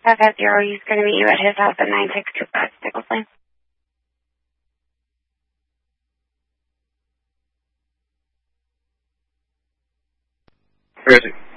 550, he's going to meet you at his house at 9625 Stickles Lane. Where is he?